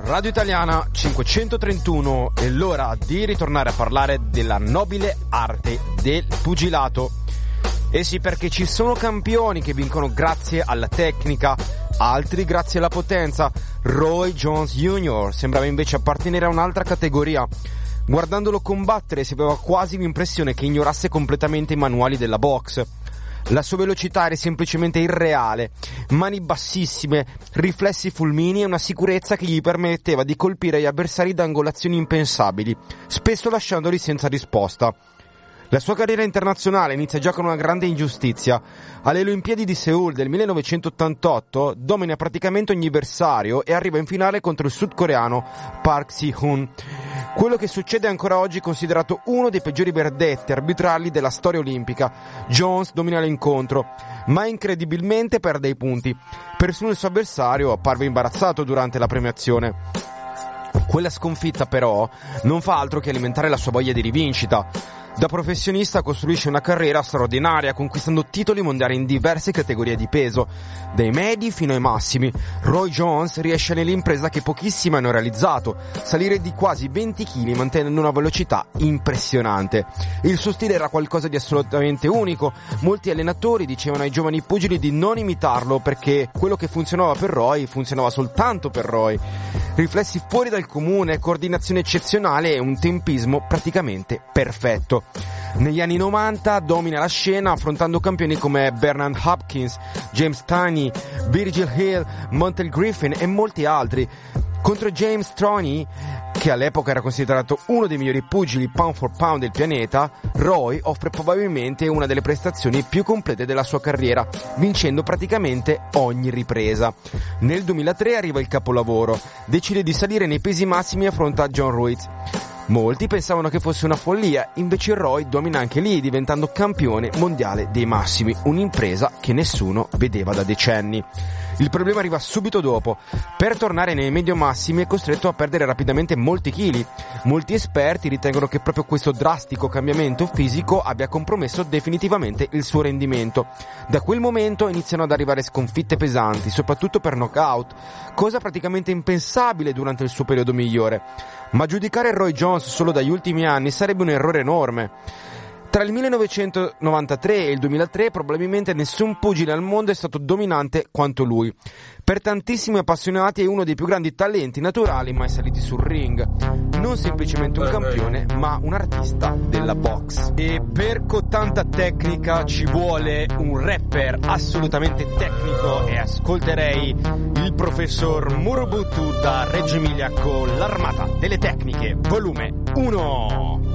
Radio Italiana 531 è l'ora di ritornare a parlare della nobile arte del pugilato. E sì, perché ci sono campioni che vincono grazie alla tecnica, altri grazie alla potenza. Roy Jones Jr. sembrava invece appartenere a un'altra categoria. Guardandolo combattere si aveva quasi l'impressione che ignorasse completamente i manuali della box. La sua velocità era semplicemente irreale, mani bassissime, riflessi fulmini e una sicurezza che gli permetteva di colpire gli avversari da angolazioni impensabili, spesso lasciandoli senza risposta. La sua carriera internazionale inizia già con una grande ingiustizia. Alle Olimpiadi di Seoul del 1988 domina praticamente ogni avversario e arriva in finale contro il sudcoreano Park Si-hoon. Quello che succede ancora oggi è considerato uno dei peggiori verdetti arbitrali della storia olimpica. Jones domina l'incontro, ma incredibilmente perde i punti. Persino il suo avversario apparve imbarazzato durante la premiazione. Quella sconfitta però non fa altro che alimentare la sua voglia di rivincita. Da professionista costruisce una carriera straordinaria, conquistando titoli mondiali in diverse categorie di peso, dai medi fino ai massimi. Roy Jones riesce nell'impresa che pochissimi hanno realizzato, salire di quasi 20 kg mantenendo una velocità impressionante. Il suo stile era qualcosa di assolutamente unico. Molti allenatori dicevano ai giovani pugili di non imitarlo perché quello che funzionava per Roy funzionava soltanto per Roy. Riflessi fuori dal comune, coordinazione eccezionale e un tempismo praticamente perfetto. Negli anni 90 domina la scena affrontando campioni come Bernard Hopkins, James Toney, Virgil Hill, Montel Griffin e molti altri. Contro James Toney, che all'epoca era considerato uno dei migliori pugili pound for pound del pianeta, Roy offre probabilmente una delle prestazioni più complete della sua carriera, vincendo praticamente ogni ripresa. Nel 2003 arriva il capolavoro, decide di salire nei pesi massimi e affronta John Ruiz. Molti pensavano che fosse una follia, invece Roy domina anche lì, diventando campione mondiale dei massimi, un'impresa che nessuno vedeva da decenni. Il problema arriva subito dopo. Per tornare nei medio massimi è costretto a perdere rapidamente molti chili. Molti esperti ritengono che proprio questo drastico cambiamento fisico abbia compromesso definitivamente il suo rendimento. Da quel momento iniziano ad arrivare sconfitte pesanti, soprattutto per knockout, cosa praticamente impensabile durante il suo periodo migliore. Ma giudicare Roy Jones solo dagli ultimi anni sarebbe un errore enorme. Tra il 1993 e il 2003 probabilmente nessun pugile al mondo è stato dominante quanto lui. Per tantissimi appassionati è uno dei più grandi talenti naturali mai saliti sul ring. Non semplicemente un campione, ma un artista della box. E per tanta tecnica ci vuole un rapper assolutamente tecnico e ascolterei il professor Murubutu da Reggio Emilia con l'Armata delle Tecniche, volume 1.